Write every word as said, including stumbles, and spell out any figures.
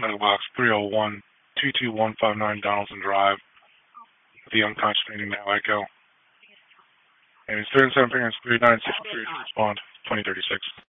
Mailbox three oh one, two two one five nine Donaldson Drive, the unconscious meeting now Echo. And it's three oh seven parents three nine six three to respond, twenty thirty-six.